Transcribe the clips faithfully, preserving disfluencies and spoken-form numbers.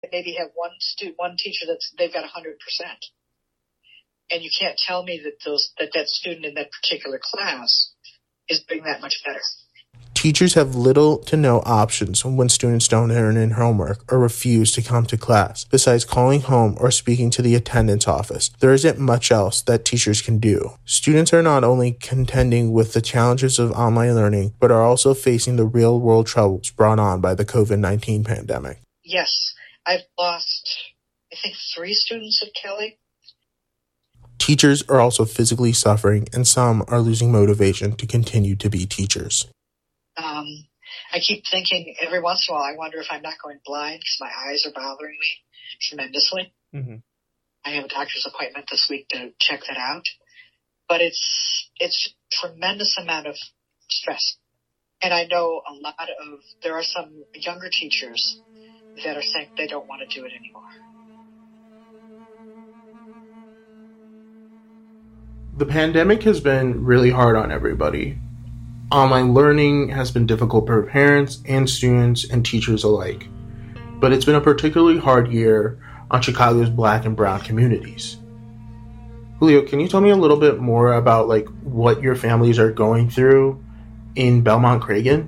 maybe have one stu- one teacher that's they've got one hundred percent. And you can't tell me that those that, that student in that particular class is doing that much better. Teachers have little to no options when students don't turn in homework or refuse to come to class. Besides calling home or speaking to the attendance office, there isn't much else that teachers can do. Students are not only contending with the challenges of online learning, but are also facing the real-world troubles brought on by the covid nineteen pandemic. Yes, I've lost, I think, three students at Kelly. Teachers are also physically suffering, and some are losing motivation to continue to be teachers. Um, I keep thinking every once in a while, I wonder if I'm not going blind because my eyes are bothering me tremendously. Mm-hmm. I have a doctor's appointment this week to check that out. But it's it's a tremendous amount of stress. And I know a lot of, there are some younger teachers that are saying they don't want to do it anymore. The pandemic has been really hard on everybody. Online learning has been difficult for parents and students and teachers alike. But it's been a particularly hard year on Chicago's Black and Brown communities. Julio, can you tell me a little bit more about like what your families are going through in Belmont Cragen?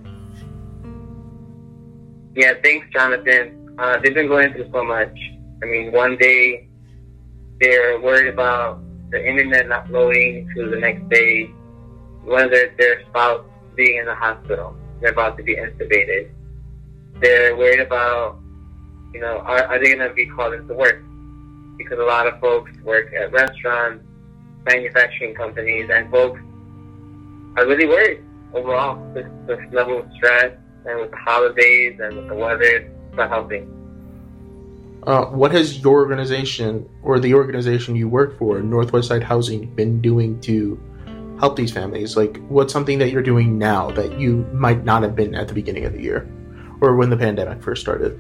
Yeah, thanks, Jonathan. Uh, they've been going through so much. I mean, one day they're worried about the internet not loading to the next day, whether their spouse being in the hospital, they're about to be intubated. They're worried about, you know, are, are they going to be called into work? Because a lot of folks work at restaurants, manufacturing companies, and folks are really worried overall with this level of stress and with the holidays and with the weather. It's not helping. Uh, what has your organization or the organization you work for, Northwest Side Housing, been doing to help these families? Like, what's something that you're doing now that you might not have been at the beginning of the year or when the pandemic first started?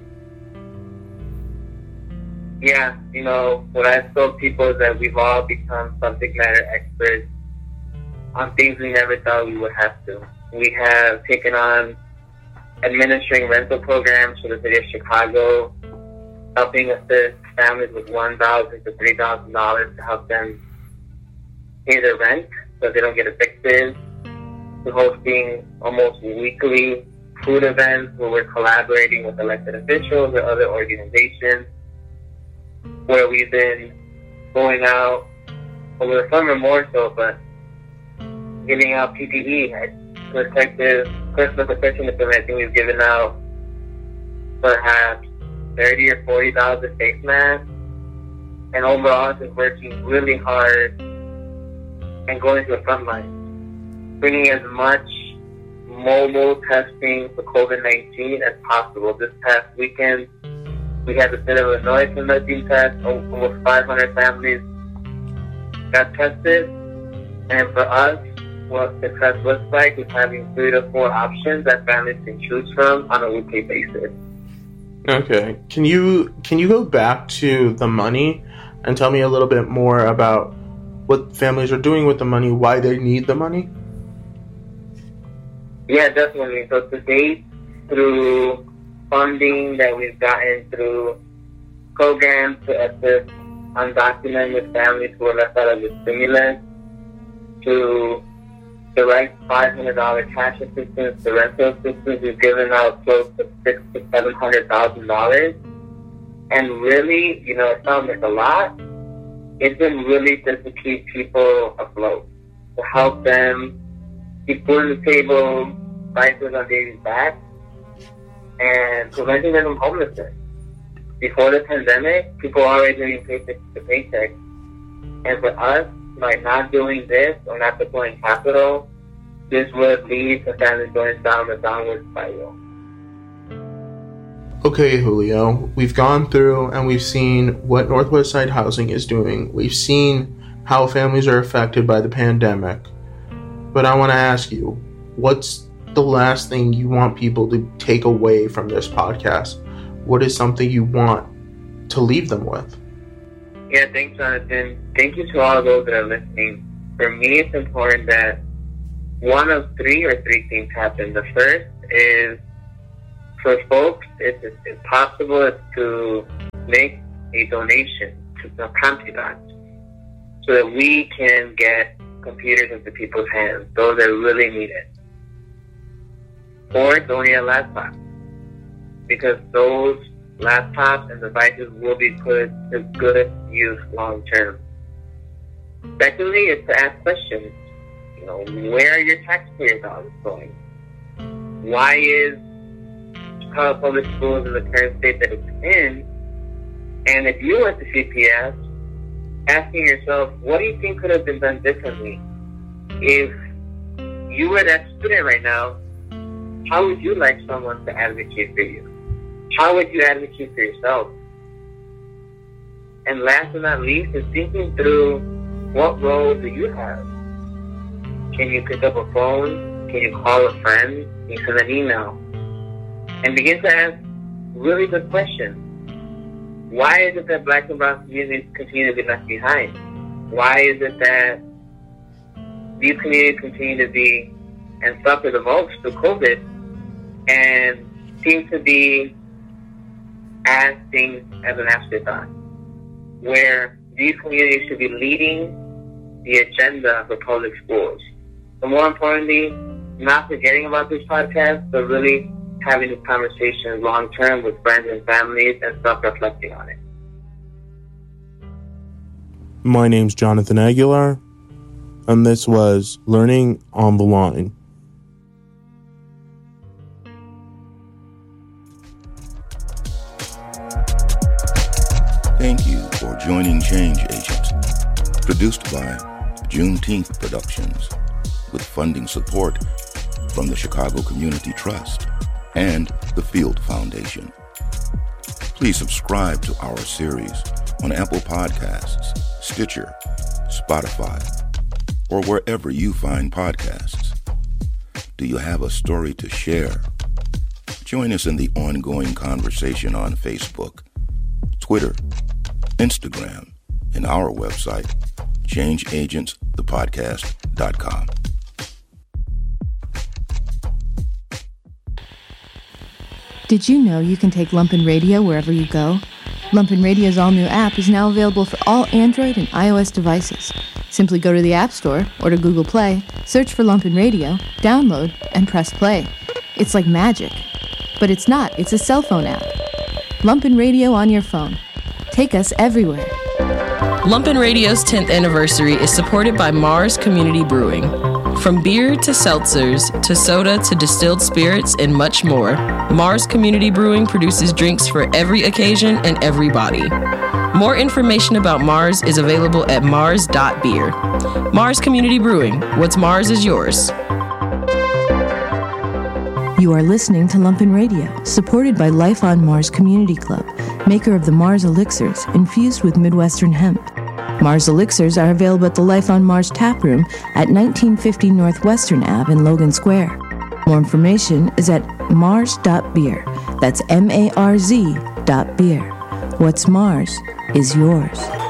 Yeah, you know, what I've told people is that we've all become subject matter experts on things we never thought we would have to. We have taken on administering rental programs for the city of Chicago, helping assist families with one thousand dollars to three thousand dollars to help them pay their rent so they don't get evicted, to hosting almost weekly food events where we're collaborating with elected officials or other organizations, where we've been going out over the summer more so, but giving out P P E, protective, personal protection equipment. I think we've given out perhaps thirty or forty thousand face masks, and overall just working really hard and going to the front line, bringing as much mobile testing for covid nineteen as possible. This past weekend, we had the state of Illinois conducting tests. Almost five hundred families got tested, and for us, what success looks like is having three to four options that families can choose from on a weekly basis. Okay. Can you can you go back to the money and tell me a little bit more about what families are doing with the money, why they need the money? Yeah, definitely. So to date, through funding that we've gotten through programs to assist undocumented families who are left out of the stimulus, to direct five hundred dollars cash assistance to rental assistance, we've given out close to six to seven hundred thousand dollars. And really, you know, it sounds like a lot. It's been really just to keep people afloat, to help them keep food on the table, prices on daily back, and preventing them from homelessness. Before the pandemic, people were already doing paycheck to paycheck. And for us, by not doing this or not deploying capital, this would lead to families going down the downward spiral. Okay, Julio, we've gone through and we've seen what Northwest Side Housing is doing. We've seen how families are affected by the pandemic. But I want to ask you, what's the last thing you want people to take away from this podcast? What is something you want to leave them with? Yeah, thanks, Jonathan. Thank you to all those that are listening. For me, it's important that one of three or three things happen. The first is for folks, it's, it's possible it's to make a donation to the CompuDot so that we can get computers into people's hands, those that really need it. Or donate a laptop, because those laptops and devices will be put to good use long term. Secondly, is to ask questions. You know, where are your taxpayer dollars going? Why is Chicago Public Schools in the current state that it's in? And if you went to C P S, asking yourself, what do you think could have been done differently? If you were that student right now, how would you like someone to advocate for you? How would you advocate for yourself? And last but not least is thinking through, what role do you have? Can you pick up a phone? Can you call a friend? Can you send an email? And begin to ask really good questions. Why is it that Black and brown communities continue to be left behind? Why is it that these communities continue to be and suffer the most through COVID and seem to be as things as an afterthought, where these communities should be leading the agenda for public schools? But more importantly, not forgetting about this podcast, but really having this conversation long term with friends and families and self-reflecting on it. My name's Jonathan Aguilar, and this was Learning on the Line. Thank you for joining Change Agents, produced by Juneteenth Productions, with funding support from the Chicago Community Trust and the Field Foundation. Please subscribe to our series on Apple Podcasts, Stitcher, Spotify, or wherever you find podcasts. Do you have a story to share? Join us in the ongoing conversation on Facebook, Twitter, Instagram, and our website, change agents the podcast dot com. Did you know you can take Lumpen Radio wherever you go? Lumpen Radio's all-new app is now available for all Android and iOS devices. Simply go to the App Store or to Google Play, search for Lumpen Radio, download, and press play. It's like magic. But it's not. It's a cell phone app. Lumpen Radio on your phone. Take us everywhere. Lumpen Radio's tenth anniversary is supported by Mars Community Brewing. From beer to seltzers, to soda to distilled spirits, and much more, Mars Community Brewing produces drinks for every occasion and every body. More information about Mars is available at mars dot beer. Mars Community Brewing. What's Mars is yours. You are listening to Lumpen Radio, supported by Life on Mars Community Club, maker of the Mars Elixirs, infused with Midwestern hemp. Mars Elixirs are available at the Life on Mars tap room at nineteen fifty Northwestern Avenue in Logan Square. More information is at mars dot beer. That's M A R Z dot beer. What's Mars is yours.